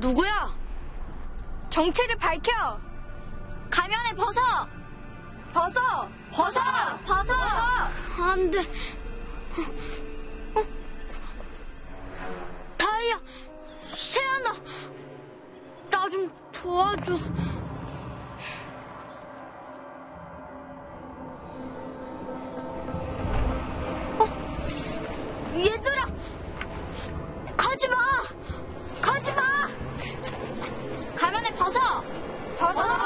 누구야? 정체를 밝혀! 가면을 벗어! 벗어! 벗어! 벗어! 안 돼. 다이야, 세연아, 나 좀 도와줘. 얘들아, 가지 마! 가지 마! 가면을 벗어! 벗어!